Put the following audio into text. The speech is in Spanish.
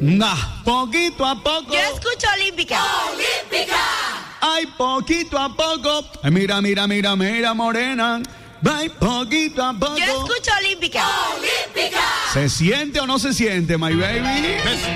Poquito a poco. Yo escucho Olímpica. Olímpica. Ay, poquito a poco. Ay, mira, morena. Ay, poquito a poco. Yo escucho Olímpica. Olímpica. ¿Se siente o no se siente, my baby?